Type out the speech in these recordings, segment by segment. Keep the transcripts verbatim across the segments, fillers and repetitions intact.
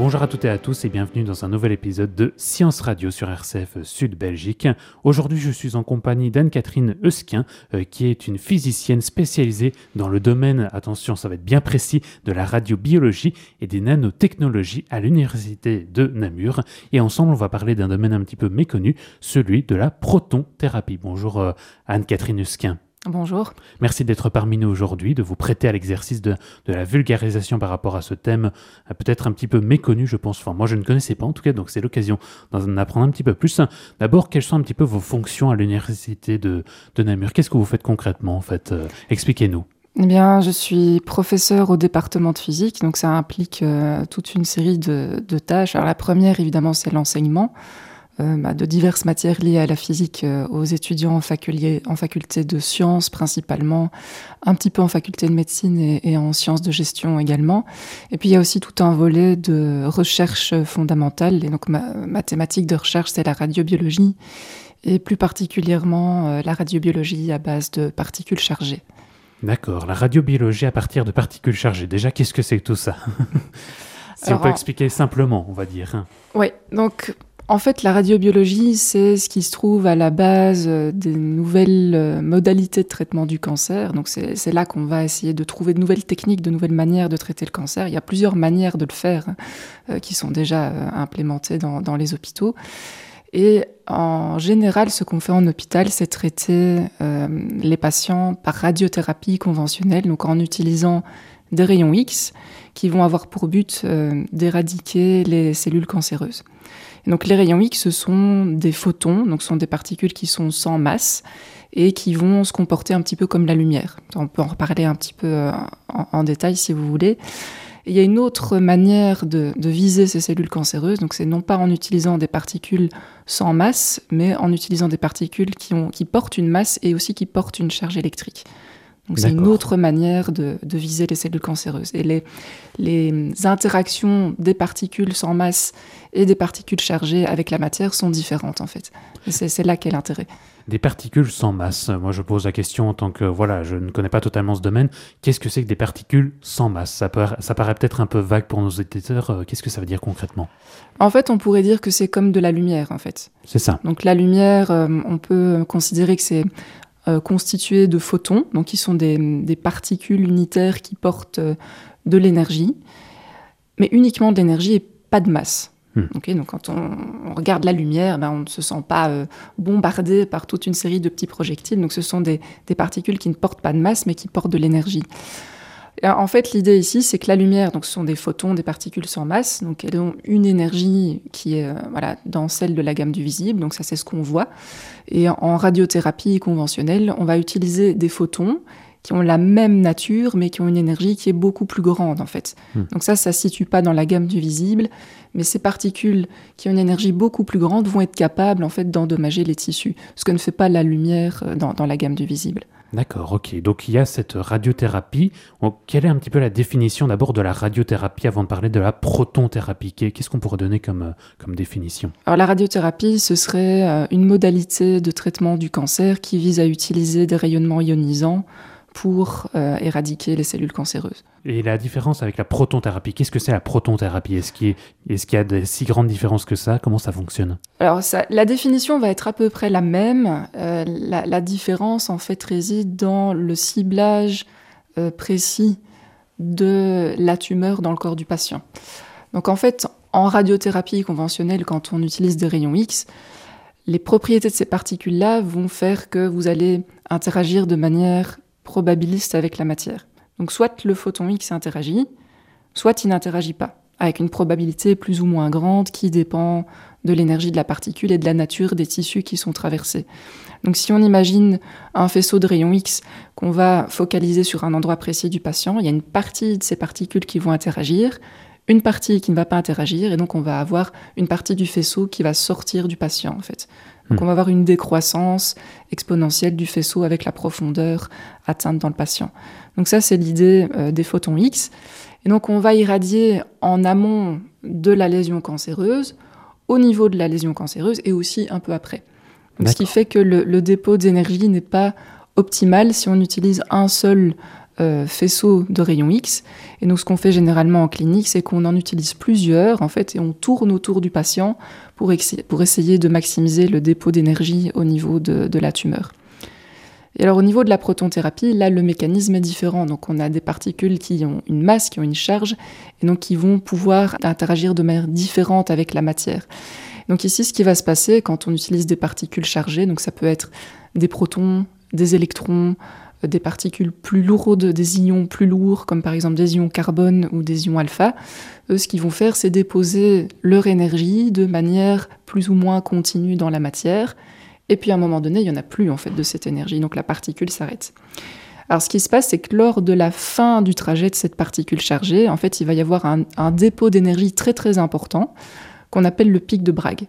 Bonjour à toutes et à tous et bienvenue dans un nouvel épisode de Science Radio sur R C F Sud Belgique. Aujourd'hui, je suis en compagnie d'Anne-Catherine Eusquin, euh, qui est une physicienne spécialisée dans le domaine, attention, ça va être bien précis, de la radiobiologie et des nanotechnologies à l'université de Namur. Et ensemble, on va parler d'un domaine un petit peu méconnu, celui de la protonthérapie. Bonjour euh, Anne-Catherine Eusquin. Bonjour. Merci d'être parmi nous aujourd'hui, de vous prêter à l'exercice de, de la vulgarisation par rapport à ce thème, euh, peut-être un petit peu méconnu, je pense. Enfin, moi, je ne connaissais pas en tout cas, donc c'est l'occasion d'en apprendre un petit peu plus. D'abord, quelles sont un petit peu vos fonctions à l'université de, de Namur ? Qu'est-ce que vous faites concrètement, en fait ? euh, Expliquez-nous. Eh bien, je suis professeure au département de physique, donc ça implique euh, toute une série de, de tâches. Alors la première, évidemment, c'est l'enseignement euh, bah, de diverses matières liées à la physique euh, aux étudiants en, faculté, en faculté de sciences principalement, un petit peu en faculté de médecine et, et en sciences de gestion également. Et puis il y a aussi tout un volet de recherche fondamentale, et donc ma, ma thématique de recherche, c'est la radiobiologie, et plus particulièrement euh, la radiobiologie à base de particules chargées. D'accord, la radiobiologie à partir de particules chargées. Déjà, qu'est-ce que c'est que tout ça ? Si Alors, on peut en... expliquer simplement, on va dire. Oui, donc en fait, la radiobiologie, c'est ce qui se trouve à la base des nouvelles modalités de traitement du cancer. Donc c'est, c'est là qu'on va essayer de trouver de nouvelles techniques, de nouvelles manières de traiter le cancer. Il y a plusieurs manières de le faire euh, qui sont déjà euh, implémentées dans, dans les hôpitaux. Et en général, ce qu'on fait en hôpital, c'est traiter euh, les patients par radiothérapie conventionnelle, donc en utilisant des rayons X qui vont avoir pour but euh, d'éradiquer les cellules cancéreuses. Et donc les rayons X, ce sont des photons, donc ce sont des particules qui sont sans masse et qui vont se comporter un petit peu comme la lumière. On peut en reparler un petit peu euh, en, en détail si vous voulez. Et il y a une autre manière de, de viser ces cellules cancéreuses, donc c'est non pas en utilisant des particules sans masse, mais en utilisant des particules qui, ont, qui portent une masse et aussi qui portent une charge électrique. Donc c'est D'accord. une autre manière de, de viser les cellules cancéreuses. Et les, les interactions des particules sans masse et des particules chargées avec la matière sont différentes en fait. Et c'est, c'est là qu'est l'intérêt. Des particules sans masse. Moi, je pose la question en tant que, voilà, je ne connais pas totalement ce domaine. Qu'est-ce que c'est que des particules sans masse ? Ça, peut, ça paraît peut-être un peu vague pour nos auditeurs. Qu'est-ce que ça veut dire concrètement ? En fait, on pourrait dire que c'est comme de la lumière, en fait. C'est ça. Donc la lumière, euh, on peut considérer que c'est euh, constitué de photons, donc qui sont des, des particules unitaires qui portent euh, de l'énergie, mais uniquement de l'énergie et pas de masse. Hmm. Okay, donc quand on, on regarde la lumière, ben on ne se sent pas euh, bombardé par toute une série de petits projectiles. Donc ce sont des, des particules qui ne portent pas de masse, mais qui portent de l'énergie. Et en fait, l'idée ici, c'est que la lumière, donc ce sont des photons, des particules sans masse. Donc elles ont une énergie qui est euh, voilà, dans celle de la gamme du visible. Donc ça, c'est ce qu'on voit. Et en radiothérapie conventionnelle, on va utiliser des photons qui ont la même nature, mais qui ont une énergie qui est beaucoup plus grande, en fait. Hmm. Donc ça, ça ne se situe pas dans la gamme du visible, mais ces particules qui ont une énergie beaucoup plus grande vont être capables, en fait, d'endommager les tissus, ce que ne fait pas la lumière dans, dans la gamme du visible. D'accord, ok. Donc il y a cette radiothérapie. Donc, quelle est un petit peu la définition d'abord de la radiothérapie avant de parler de la protonthérapie ? Qu'est-ce qu'on pourrait donner comme, comme définition ? Alors la radiothérapie, ce serait une modalité de traitement du cancer qui vise à utiliser des rayonnements ionisants pour euh, éradiquer les cellules cancéreuses. Et la différence avec la protonthérapie, qu'est-ce que c'est la protonthérapie ? Est-ce qu'il y, est-ce qu'il y a de si grandes différences que ça ? Comment ça fonctionne ? Alors, ça, la définition va être à peu près la même. Euh, la, la différence, en fait, réside dans le ciblage euh, précis de la tumeur dans le corps du patient. Donc, en fait, en radiothérapie conventionnelle, quand on utilise des rayons X, les propriétés de ces particules-là vont faire que vous allez interagir de manière probabiliste avec la matière. Donc soit le photon X interagit, soit il n'interagit pas, avec une probabilité plus ou moins grande qui dépend de l'énergie de la particule et de la nature des tissus qui sont traversés. Donc si on imagine un faisceau de rayons X qu'on va focaliser sur un endroit précis du patient, il y a une partie de ces particules qui vont interagir, une partie qui ne va pas interagir, et donc on va avoir une partie du faisceau qui va sortir du patient, en fait. Donc on va avoir une décroissance exponentielle du faisceau avec la profondeur atteinte dans le patient. Donc ça, c'est l'idée euh, des photons X. Et donc on va irradier en amont de la lésion cancéreuse, au niveau de la lésion cancéreuse et aussi un peu après. Donc, ce qui fait que le, le dépôt d'énergie n'est pas optimal si on utilise un seul euh, faisceaux de rayons X. Et donc, ce qu'on fait généralement en clinique, c'est qu'on en utilise plusieurs, en fait, et on tourne autour du patient pour, ex- pour essayer de maximiser le dépôt d'énergie au niveau de, de la tumeur. Et alors, au niveau de la protonthérapie, là, le mécanisme est différent. Donc, on a des particules qui ont une masse, qui ont une charge, et donc qui vont pouvoir interagir de manière différente avec la matière. Donc ici, ce qui va se passer quand on utilise des particules chargées, donc ça peut être des protons, des électrons, des particules plus lourdes, des ions plus lourds, comme par exemple des ions carbone ou des ions alpha, eux, ce qu'ils vont faire, c'est déposer leur énergie de manière plus ou moins continue dans la matière. Et puis à un moment donné, il n'y en a plus en fait de cette énergie, donc la particule s'arrête. Alors ce qui se passe, c'est que lors de la fin du trajet de cette particule chargée, en fait, il va y avoir un, un dépôt d'énergie très très important qu'on appelle le pic de Bragg.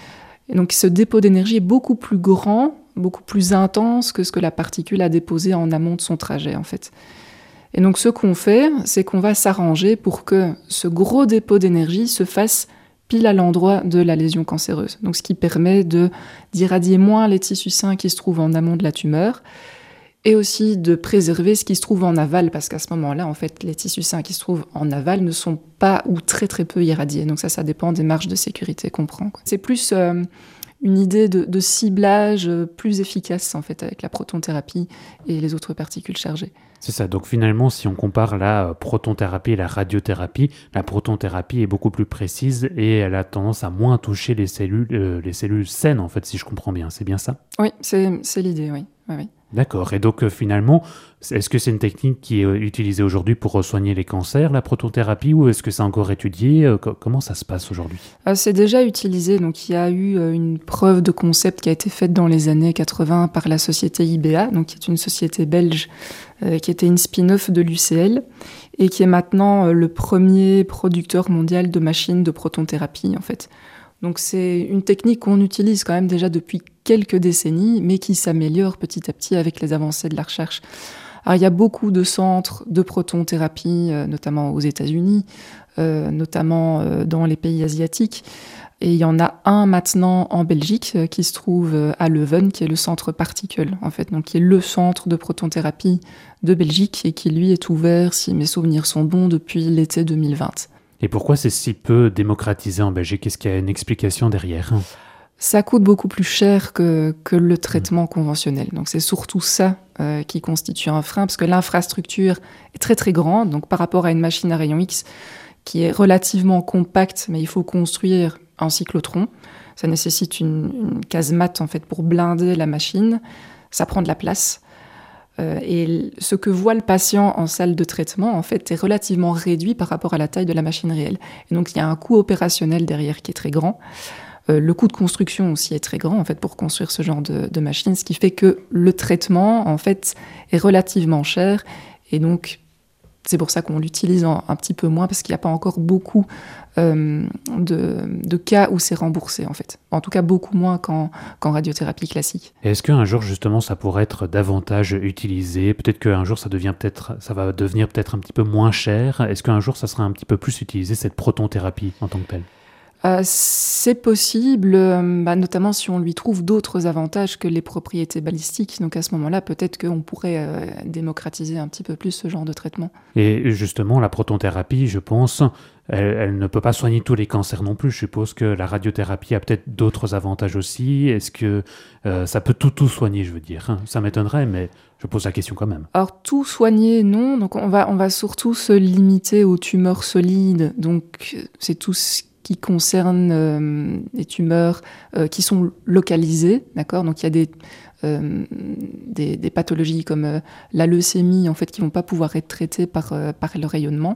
Et donc ce dépôt d'énergie est beaucoup plus grand, beaucoup plus intense que ce que la particule a déposé en amont de son trajet en fait. Et donc ce qu'on fait, c'est qu'on va s'arranger pour que ce gros dépôt d'énergie se fasse pile à l'endroit de la lésion cancéreuse. Donc ce qui permet de, d'irradier moins les tissus sains qui se trouvent en amont de la tumeur et aussi de préserver ce qui se trouve en aval, parce qu'à ce moment-là, en fait, les tissus sains qui se trouvent en aval ne sont pas ou très très peu irradiés. Donc ça, ça dépend des marges de sécurité qu'on prend, quoi. C'est plus euh, une idée de, de ciblage plus efficace, en fait, avec la protonthérapie et les autres particules chargées. C'est ça, donc finalement, si on compare la protonthérapie et la radiothérapie, la protonthérapie est beaucoup plus précise et elle a tendance à moins toucher les cellules, euh, les cellules saines, en fait, si je comprends bien. C'est bien ça ? Oui, c'est, c'est l'idée, oui. oui, oui. D'accord, et donc euh, finalement, est-ce que c'est une technique qui est euh, utilisée aujourd'hui pour soigner les cancers, la protonthérapie, ou est-ce que c'est encore étudié ? euh, co- Comment ça se passe aujourd'hui ? euh, C'est déjà utilisé, donc il y a eu euh, une preuve de concept qui a été faite dans les années quatre-vingts par la société I B A, donc qui est une société belge euh, qui était une spin-off de l'U C L et qui est maintenant euh, le premier producteur mondial de machines de protonthérapie en fait. Donc c'est une technique qu'on utilise quand même déjà depuis quelques décennies, mais qui s'améliore petit à petit avec les avancées de la recherche. Alors il y a beaucoup de centres de protonthérapie, euh, notamment aux États-Unis, euh, notamment euh, dans les pays asiatiques. Et il y en a un maintenant en Belgique euh, qui se trouve euh, à Leuven, qui est le centre Particle, en fait, donc qui est le centre de protonthérapie de Belgique et qui lui est ouvert, si mes souvenirs sont bons, depuis l'été deux mille vingt. Et pourquoi c'est si peu démocratisé en Belgique ? Est-ce qu'il y a une explication derrière ? Ça coûte beaucoup plus cher que, que le traitement mmh. conventionnel. Donc c'est surtout ça euh, qui constitue un frein, parce que l'infrastructure est très très grande. Donc par rapport à une machine à rayon X qui est relativement compacte, mais il faut construire un cyclotron. Ça nécessite une, une casemate en fait pour blinder la machine. Ça prend de la place. Euh, et ce que voit le patient en salle de traitement, en fait, est relativement réduit par rapport à la taille de la machine réelle. Et donc, il y a un coût opérationnel derrière qui est très grand. Euh, le coût de construction aussi est très grand, en fait, pour construire ce genre de, de machine, ce qui fait que le traitement, en fait, est relativement cher. Et donc, c'est pour ça qu'on l'utilise en, un petit peu moins, parce qu'il n'y a pas encore beaucoup euh, de, de cas où c'est remboursé, en fait. En tout cas, beaucoup moins qu'en, qu'en radiothérapie classique. Et est-ce qu'un jour, justement, ça pourrait être davantage utilisé ? Peut-être qu'un jour, ça, devient peut-être, ça va devenir peut-être un petit peu moins cher. Est-ce qu'un jour, ça sera un petit peu plus utilisé, cette protonthérapie en tant que telle ? Euh, c'est possible, euh, bah, notamment si on lui trouve d'autres avantages que les propriétés balistiques. Donc à ce moment-là, peut-être qu'on pourrait euh, démocratiser un petit peu plus ce genre de traitement. Et justement, la protonthérapie, je pense, elle, elle ne peut pas soigner tous les cancers non plus. Je suppose que la radiothérapie a peut-être d'autres avantages aussi. Est-ce que euh, ça peut tout, tout soigner, je veux dire, hein ? Ça m'étonnerait, mais je pose la question quand même. Alors tout soigner, non. Donc on va, on va surtout se limiter aux tumeurs solides. Donc c'est tout ce qui concerne euh, les tumeurs euh, qui sont localisées, d'accord ? Donc il y a des, euh, des, des pathologies comme euh, la leucémie, en fait, qui vont pas pouvoir être traitées par, euh, par le rayonnement.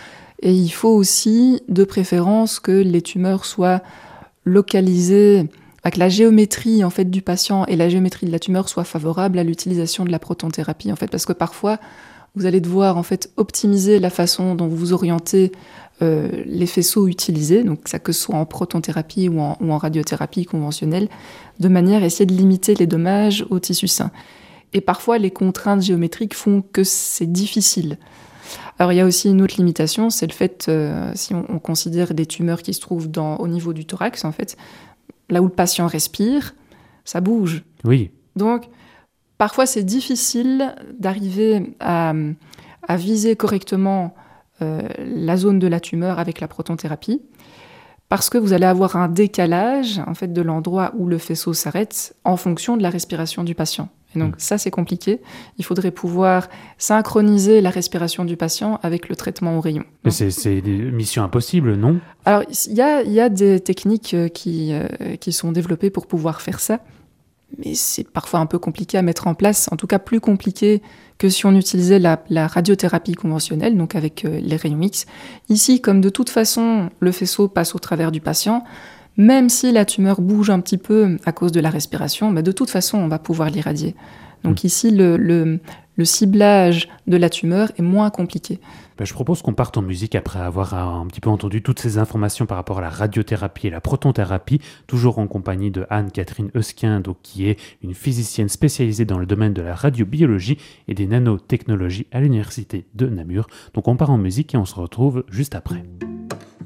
Et il faut aussi, de préférence, que les tumeurs soient localisées, que la géométrie en fait du patient et la géométrie de la tumeur soient favorables à l'utilisation de la protonthérapie, en fait, parce que parfois vous allez devoir en fait optimiser la façon dont vous orientez euh, les faisceaux utilisés, donc ça que ce soit en protonthérapie ou en, ou en radiothérapie conventionnelle, de manière à essayer de limiter les dommages aux tissus sains. Et parfois, les contraintes géométriques font que c'est difficile. Alors, il y a aussi une autre limitation, c'est le fait, euh, si on, on considère des tumeurs qui se trouvent dans, au niveau du thorax, en fait, là où le patient respire, ça bouge. Oui. Donc, parfois c'est difficile d'arriver à, à viser correctement euh, la zone de la tumeur avec la protonthérapie, parce que vous allez avoir un décalage en fait, de l'endroit où le faisceau s'arrête en fonction de la respiration du patient. Et donc ça, c'est compliqué. Il faudrait pouvoir synchroniser la respiration du patient avec le traitement au rayon. Donc, c'est, c'est des missions impossibles, non ? Alors, il y a, y a des techniques qui, euh, qui sont développées pour pouvoir faire ça, mais c'est parfois un peu compliqué à mettre en place, en tout cas plus compliqué que si on utilisait la, la radiothérapie conventionnelle, donc avec euh, les rayons X. Ici, comme de toute façon, le faisceau passe au travers du patient, même si la tumeur bouge un petit peu à cause de la respiration, bah de toute façon, on va pouvoir l'irradier. Donc mmh. ici, le, le, le ciblage de la tumeur est moins compliqué. Ben, je propose qu'on parte en musique après avoir un petit peu entendu toutes ces informations par rapport à la radiothérapie et la protonthérapie, toujours en compagnie de Anne-Catherine Eusquin, donc, qui est une physicienne spécialisée dans le domaine de la radiobiologie et des nanotechnologies à l'université de Namur. Donc on part en musique et on se retrouve juste après.